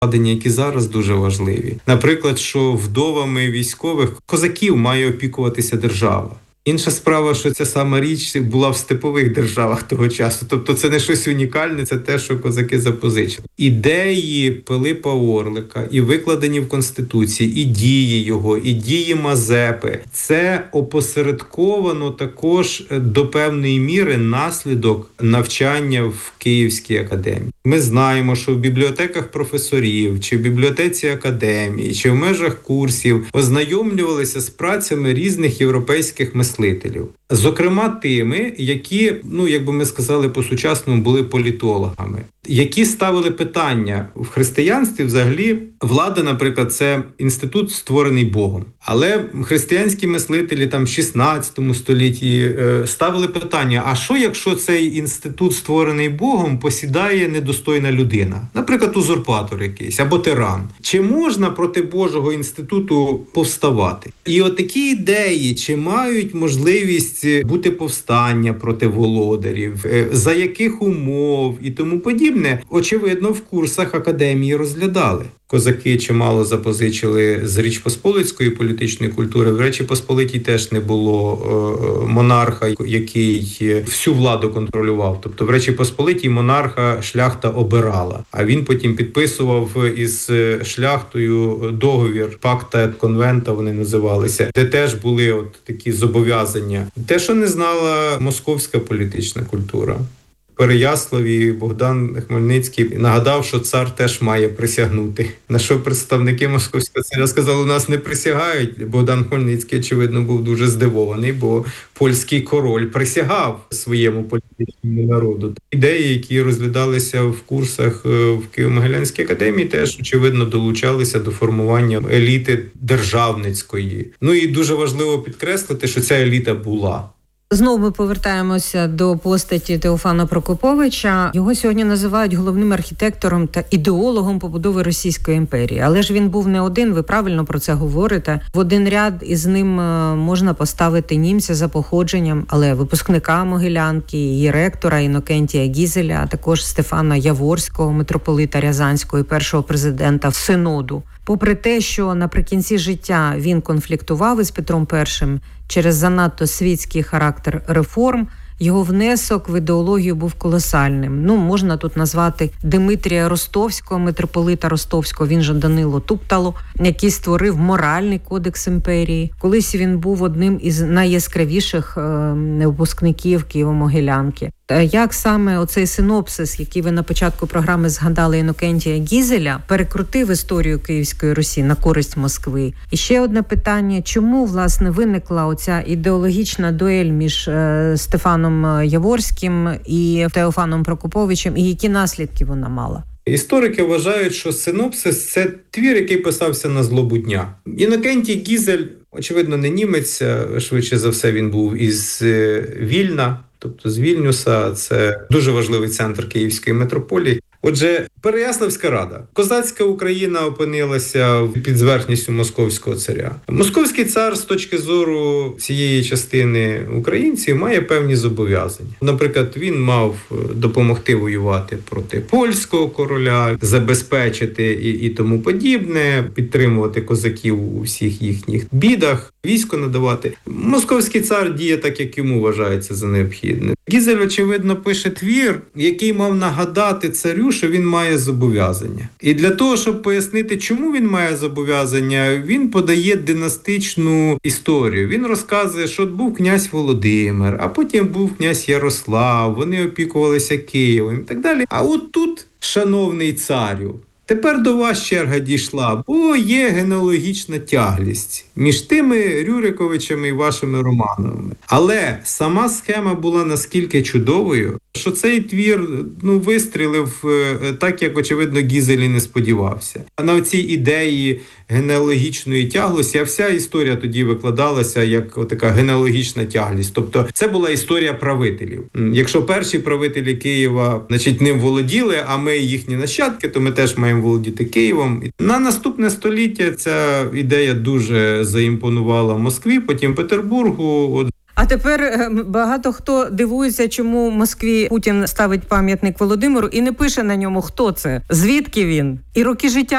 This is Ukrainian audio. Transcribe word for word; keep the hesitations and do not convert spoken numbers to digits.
які зараз дуже важливі. Наприклад, що вдовами військових козаків має опікуватися держава. Інша справа, що ця сама річ була в степових державах того часу. Тобто це не щось унікальне, це те, що козаки запозичили. Ідеї Пилипа Орлика і викладені в Конституції, і дії його, і дії Мазепи – це опосередковано також до певної міри наслідок навчання в Київській академії. Ми знаємо, що в бібліотеках професорів, чи в бібліотеці академії, чи в межах курсів ознайомлювалися з працями різних європейських мислителів. Зокрема, тими, які, ну, як би ми сказали по-сучасному, були політологами, які ставили питання в християнстві взагалі. Влада, наприклад, це інститут, створений Богом. Але християнські мислителі там в шістнадцятому столітті ставили питання, а що якщо цей інститут, створений Богом, посідає недостойна людина? Наприклад, узурпатор якийсь або тиран. Чи можна проти Божого інституту повставати? І от такі ідеї, чи мають можливість бути повстання проти володарів, за яких умов і тому подібне, очевидно, в курсах академії розглядали. Козаки чимало запозичили з Річ Посполицької політичної культури. В Речі Посполитій теж не було монарха, який всю владу контролював. Тобто в Речі Посполитій монарха шляхта обирала, а він потім підписував із шляхтою договір, пакта ет конвента вони називалися, де теж були от такі зобов'язання. Те, що не знала московська політична культура. В Переяславі Богдан Хмельницький нагадав, що цар теж має присягнути. На що представники московського царя сказали, у нас не присягають. Богдан Хмельницький, очевидно, був дуже здивований, бо польський король присягав своєму політичному народу. Ідеї, які розглядалися в курсах в Києво-Могилянській академії, теж, очевидно, долучалися до формування еліти державницької. Ну і дуже важливо підкреслити, що ця еліта була. Знову ми повертаємося до постаті Теофана Прокоповича. Його сьогодні називають головним архітектором та ідеологом побудови Російської імперії. Але ж він був не один, ви правильно про це говорите. В один ряд із ним можна поставити німця за походженням, але випускника Могилянки, її ректора Інокентія Гізеля, а також Стефана Яворського, митрополита Рязанського і першого президента Синоду. Попри те, що наприкінці життя він конфліктував із Петром І через занадто світський характер реформ, його внесок в ідеологію був колосальним. Ну, можна тут назвати Димитрія Ростовського, митрополита Ростовського, він же Данило Туптало, який створив моральний кодекс імперії. Колись він був одним із найяскравіших е, випускників Києво-Могилянки. Як саме оцей синопсис, який ви на початку програми згадали Інокентія Гізеля, перекрутив історію Київської Русі на користь Москви? І ще одне питання, чому, власне, виникла оця ідеологічна дуель між е, Стефаном Яворським і Теофаном Прокоповичем, і які наслідки вона мала? Історики вважають, що синопсис – це твір, який писався на злобу дня. Інокентій Гізель, очевидно, не німець, швидше за все він був із Вільна, тобто з Вільнюса, це дуже важливий центр Київської митрополії. Отже, Переяславська рада. Козацька Україна опинилася під зверхністю московського царя. Московський цар з точки зору цієї частини українців має певні зобов'язання. Наприклад, він мав допомогти воювати проти польського короля, забезпечити і, і тому подібне, підтримувати козаків у всіх їхніх бідах, військо надавати. Московський цар діє так, як йому вважається за необхідне. Гізель, очевидно, пише твір, який мав нагадати царю, що він має зобов'язання. І для того, щоб пояснити, чому він має зобов'язання, він подає династичну історію. Він розказує, що був князь Володимир, а потім був князь Ярослав, вони опікувалися Києвом і так далі. А от тут, шановний царю, тепер до вас черга дійшла, бо є генеалогічна тяглість між тими Рюриковичами і вашими Романовими. Але сама схема була наскільки чудовою, що цей твір ну, вистрілив так, як, очевидно, Гізель і не сподівався. А на цій ідеї генеалогічної тяглості, а вся історія тоді викладалася як така генеалогічна тяглість. Тобто це була історія правителів. Якщо перші правителі Києва, значить, ним володіли, а ми їхні нащадки, то ми теж маємо володіти Києвом. На наступне століття ця ідея дуже заімпонувала Москві, потім Петербургу. А тепер багато хто дивується, чому в Москві Путін ставить пам'ятник Володимиру і не пише на ньому, хто це, звідки він, і роки життя